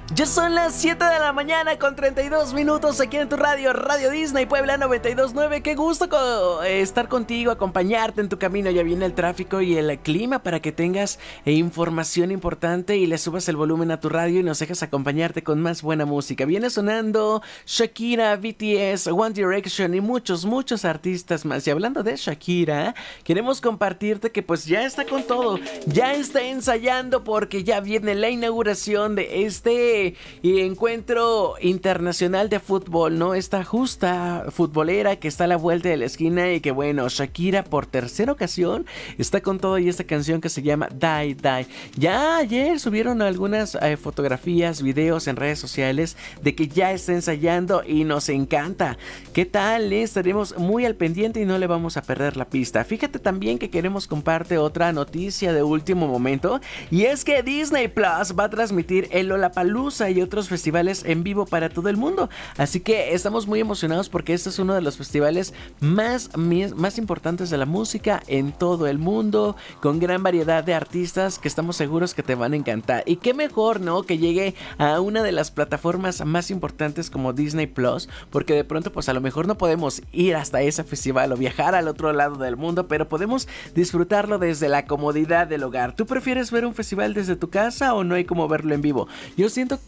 Ya son las 7 de la mañana con 32 minutos aquí en tu radio, Radio Disney Puebla 92.9. Qué gusto estar contigo, acompañarte en tu camino. Ya viene el tráfico y el clima para que tengas información importante y le subas el volumen a tu radio y nos dejes acompañarte con más buena música. Viene sonando Shakira, BTS, One Direction y muchos artistas más. Y hablando de Shakira, queremos compartirte que pues ya está con todo, ya está ensayando porque ya viene la inauguración de este encuentro internacional de fútbol, ¿no? Esta justa futbolera que está a la vuelta de la esquina y que bueno, Shakira por tercera ocasión está con todo y esta canción que se llama Die Die. Ya ayer subieron algunas fotografías, videos en redes sociales de que ya está ensayando y nos encanta. ¿Qué tal? Estaremos muy al pendiente y no le vamos a perder la pista. Fíjate también que queremos compartir otra noticia de último momento y es que Disney Plus va a transmitir el Lollapalooza y otros festivales en vivo para todo el mundo. Así que estamos muy emocionados porque este es uno de los festivales más importantes de la música en todo el mundo, con gran variedad de artistas que estamos seguros que te van a encantar. Y qué mejor, ¿no? Que llegue a una de las plataformas más importantes como Disney Plus, porque de pronto pues a lo mejor no podemos ir hasta ese festival o viajar al otro lado del mundo, pero podemos disfrutarlo desde la comodidad del hogar. ¿Tú prefieres ver un festival desde tu casa o no hay como verlo en vivo? Yo siento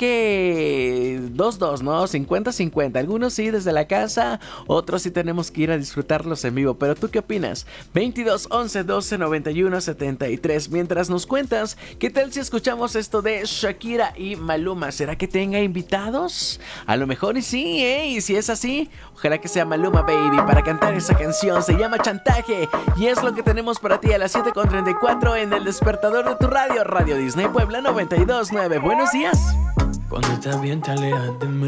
que 2-2, ¿no? 50-50. Algunos sí desde la casa, otros sí tenemos que ir a disfrutarlos en vivo. Pero ¿tú qué opinas? 22 11 12 91 73. Mientras nos cuentas, ¿qué tal si escuchamos esto de Shakira y Maluma? ¿Será que tenga invitados? A lo mejor y sí, ¿eh? Y si es así, ojalá que sea Maluma Baby para cantar esa canción. Se llama Chantaje y es lo que tenemos para ti a las 7:34 en el despertador de tu radio, Radio Disney Puebla 92.9. Buenos días. Cuando estás bien te alejas de mí.